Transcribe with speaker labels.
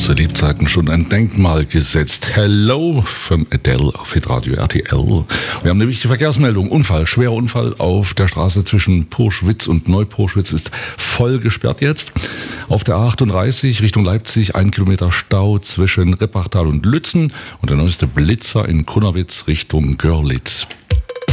Speaker 1: zu Lebzeiten schon ein Denkmal gesetzt. Hello von Adele auf Hitradio RTL. Wir haben eine wichtige Verkehrsmeldung. Unfall, schwerer Unfall auf der Straße zwischen Purschwitz und Neupurschwitz ist voll gesperrt jetzt. Auf der A38 Richtung Leipzig 1 Kilometer Stau zwischen Rippachtal und Lützen und der neueste Blitzer in Kunnerwitz Richtung Görlitz.